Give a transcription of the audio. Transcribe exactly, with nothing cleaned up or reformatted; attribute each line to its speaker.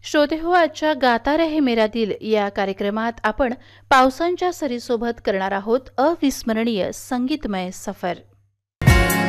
Speaker 1: श्रोते हो, आजच्या गाता रहे मेरा दिल या कार्यक्रमात आपण पावसांच्या सरीसोबत करणार आहोत अविस्मरणीय संगीतमय सफर.